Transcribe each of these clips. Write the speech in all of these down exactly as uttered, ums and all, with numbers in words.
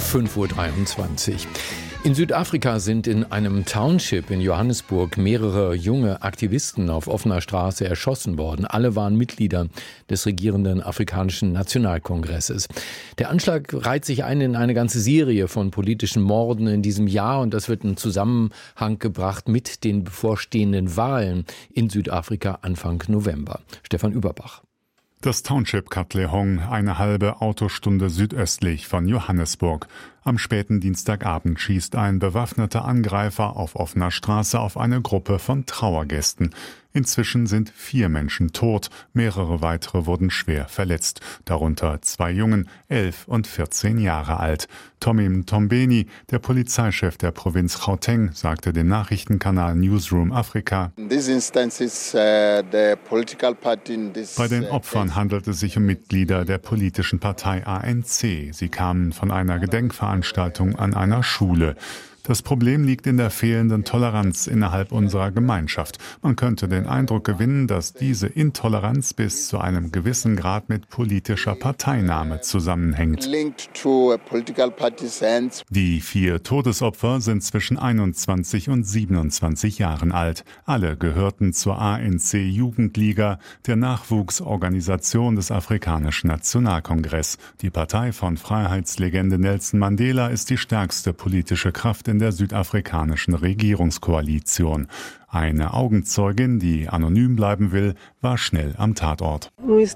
fünf Uhr dreiundzwanzig. In Südafrika sind in einem Township in Johannesburg mehrere junge Aktivisten auf offener Straße erschossen worden. Alle waren Mitglieder des regierenden Afrikanischen Nationalkongresses. Der Anschlag reiht sich ein in eine ganze Serie von politischen Morden in diesem Jahr und das wird in Zusammenhang gebracht mit den bevorstehenden Wahlen in Südafrika Anfang November. Stefan Überbach. Das Township Katlehong, eine halbe Autostunde südöstlich von Johannesburg. Am späten Dienstagabend schießt ein bewaffneter Angreifer auf offener Straße auf eine Gruppe von Trauergästen. Inzwischen sind vier Menschen tot, mehrere weitere wurden schwer verletzt, darunter zwei Jungen, elf und vierzehn Jahre alt. Tommy Mtombeni, der Polizeichef der Provinz Gauteng, sagte dem Nachrichtenkanal Newsroom Afrika: Bei den Opfern handelt es sich um Mitglieder der politischen Partei A N C. Sie kamen von einer Gedenkveranstaltung an einer Schule. Das Problem liegt in der fehlenden Toleranz innerhalb unserer Gemeinschaft. Man könnte den Eindruck gewinnen, dass diese Intoleranz bis zu einem gewissen Grad mit politischer Parteinahme zusammenhängt. Die vier Todesopfer sind zwischen einundzwanzig und siebenundzwanzig Jahren alt. Alle gehörten zur A N C-Jugendliga, der Nachwuchsorganisation des Afrikanischen Nationalkongress. Die Partei von Freiheitslegende Nelson Mandela ist die stärkste politische Kraft in der südafrikanischen Regierungskoalition. Eine Augenzeugin, die anonym bleiben will, war schnell am Tatort.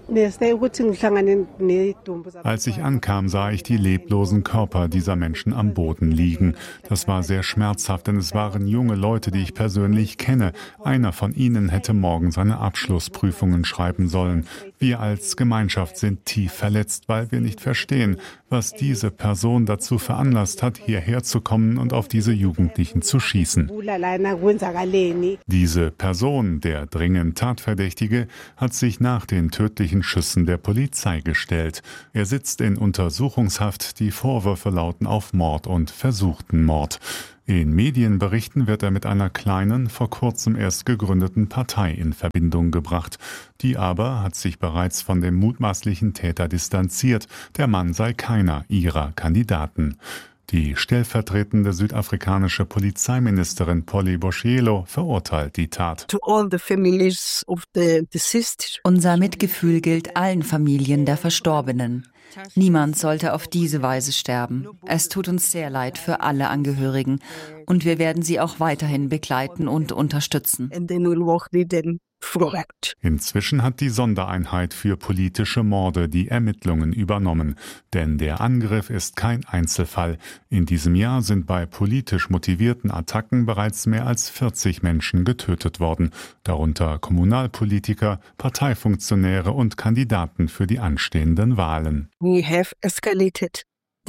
Als ich ankam, sah ich die leblosen Körper dieser Menschen am Boden liegen. Das war sehr schmerzhaft, denn es waren junge Leute, die ich persönlich kenne. Einer von ihnen hätte morgen seine Abschlussprüfungen schreiben sollen. Wir als Gemeinschaft sind tief verletzt, weil wir nicht verstehen, was diese Person dazu veranlasst hat, hierher zu kommen und auf diese Jugendlichen zu schießen. Diese Person, der dringend Tatverdächtige, hat sich nach den tödlichen Schüssen der Polizei gestellt. Er sitzt in Untersuchungshaft. Die Vorwürfe lauten auf Mord und versuchten Mord. In Medienberichten wird er mit einer kleinen, vor kurzem erst gegründeten Partei in Verbindung gebracht. Die aber hat sich bereits von dem mutmaßlichen Täter distanziert. Der Mann sei keiner ihrer Kandidaten. Die stellvertretende südafrikanische Polizeiministerin Polly Boshielo verurteilt die Tat. Unser Mitgefühl gilt allen Familien der Verstorbenen. Niemand sollte auf diese Weise sterben. Es tut uns sehr leid für alle Angehörigen und wir werden sie auch weiterhin begleiten und unterstützen. Inzwischen hat die Sondereinheit für politische Morde die Ermittlungen übernommen. Denn der Angriff ist kein Einzelfall. In diesem Jahr sind bei politisch motivierten Attacken bereits mehr als vierzig Menschen getötet worden. Darunter Kommunalpolitiker, Parteifunktionäre und Kandidaten für die anstehenden Wahlen. We have escalated.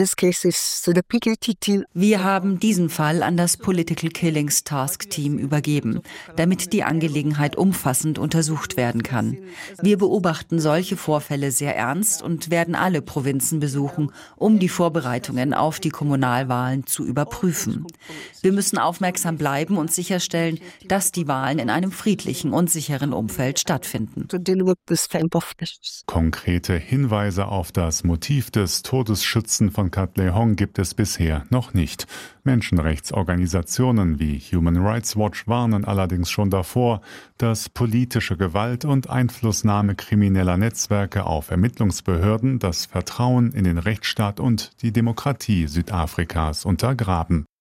Wir haben diesen Fall an das Political Killings Task Team übergeben, damit die Angelegenheit umfassend untersucht werden kann. Wir beobachten solche Vorfälle sehr ernst und werden alle Provinzen besuchen, um die Vorbereitungen auf die Kommunalwahlen zu überprüfen. Wir müssen aufmerksam bleiben und sicherstellen, dass die Wahlen in einem friedlichen und sicheren Umfeld stattfinden. Konkrete Hinweise auf das Motiv des Todesschützen von Katlehong gibt es bisher noch nicht. Menschenrechtsorganisationen wie Human Rights Watch warnen allerdings schon davor, dass politische Gewalt und Einflussnahme krimineller Netzwerke auf Ermittlungsbehörden das Vertrauen in den Rechtsstaat und die Demokratie Südafrikas untergraben.